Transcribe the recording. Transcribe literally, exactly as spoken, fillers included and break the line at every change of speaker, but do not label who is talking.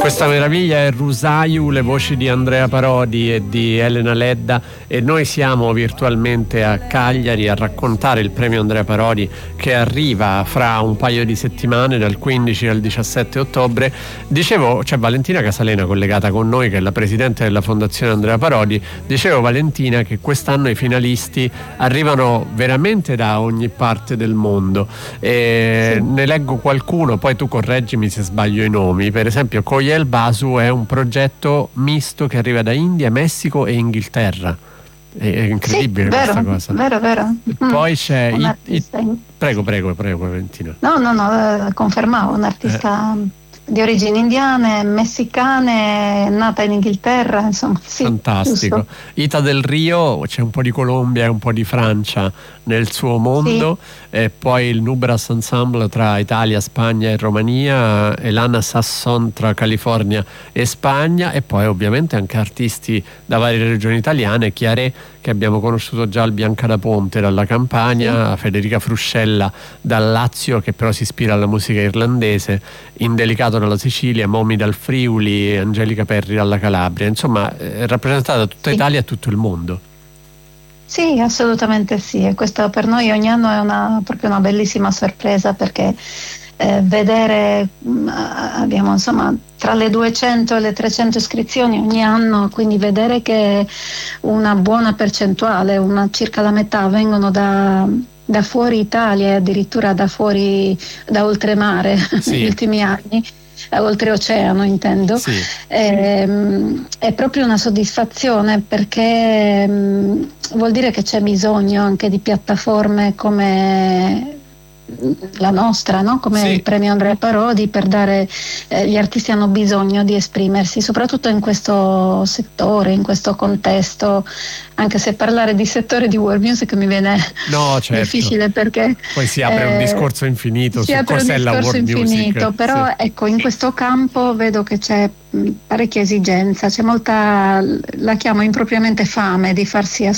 Questa meraviglia è Rusaiu, le voci di Andrea Parodi e di Elena Ledda, e noi siamo virtualmente a Cagliari a raccontare il premio Andrea Parodi che arriva fra un paio di settimane, dal quindici al diciassette ottobre. Dicevo, c'è Valentina Casalena collegata con noi, che è la presidente della Fondazione Andrea Parodi. Dicevo, Valentina, che quest'anno i finalisti arrivano veramente da ogni parte del mondo. E sì. Ne leggo qualcuno, poi tu correggimi se sbaglio i nomi. Per esempio Koyel Basu è un progetto misto che arriva da India, Messico e Inghilterra. È incredibile, sì,
vero,
questa cosa.
Vero, vero.
Poi c'è
un
i,
artista
i, prego, prego, prego, Valentina.
No, no, no, confermavo, un artista eh. di origini indiane, messicane, nata in Inghilterra, insomma. Sì,
fantastico.
Giusto.
Ita del Rio, c'è un po' di Colombia e un po' di Francia nel suo mondo, sì. E poi il Nubras Ensemble tra Italia, Spagna e Romania, Elana Sasson tra California e Spagna, e poi ovviamente anche artisti da varie regioni italiane, Chiaré, che abbiamo conosciuto già al Bianca da Ponte dalla Campania, sì. Federica Fruscella dal Lazio, che però si ispira alla musica irlandese, Indelicato dalla Sicilia, Momi dal Friuli, Angelica Perri dalla Calabria. Insomma, è rappresentata tutta sì. Italia e tutto il mondo.
Sì, assolutamente sì, e questo per noi ogni anno è una, proprio una bellissima sorpresa, perché eh, vedere, abbiamo insomma tra le duecento e le trecento iscrizioni ogni anno, quindi vedere che una buona percentuale, una, circa la metà, vengono da, da fuori Italia e addirittura da fuori, da oltremare, sì. negli ultimi anni. Oltreoceano intendo, sì. è, è proprio una soddisfazione, perché mh, vuol dire che c'è bisogno anche di piattaforme come la nostra, no? Come sì. il premio Andrea Parodi, per dare eh, gli artisti hanno bisogno di esprimersi, soprattutto in questo settore, in questo contesto, anche se parlare di settore di world music mi viene
no, certo.
difficile, perché
poi si apre eh, un discorso infinito
si
su
apre
cos'è
un
la
discorso
world
infinito,
music.
però sì. ecco, in questo campo vedo che c'è parecchia esigenza, c'è molta, la chiamo impropriamente fame di farsi